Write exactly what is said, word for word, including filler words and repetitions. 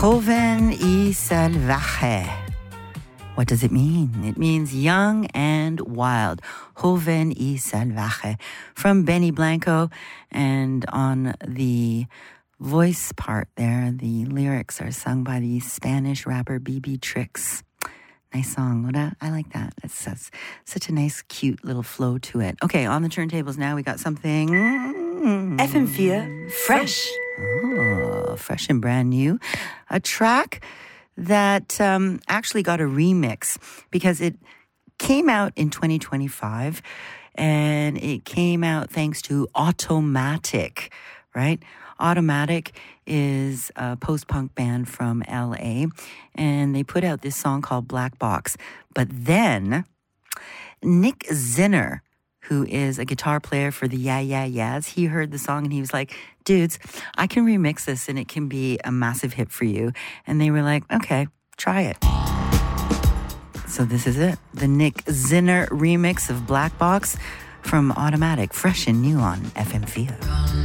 Joven y salvaje. What does it mean? It means young and wild. Joven y salvaje. From Benny Blanco. And on the voice part there, the lyrics are sung by the Spanish rapper B B Tricks. Nice song. What a, I like that. That's, that's such a nice, cute little flow to it. Okay, on the turntables now, we got something... F M four, fresh. Oh, fresh and brand new. A track that um, actually got a remix because it came out in twenty twenty-five and it came out thanks to Automatic, right? Automatic is a post-punk band from L A and they put out this song called Black Box. But then Nick Zinner, who is a guitar player for the Yeah Yeah Yeahs, he heard the song and he was like, dudes, I can remix this and it can be a massive hit for you. And they were like, okay, try it. So this is it. The Nick Zinner remix of Black Box from Automatic, fresh and new on F M four.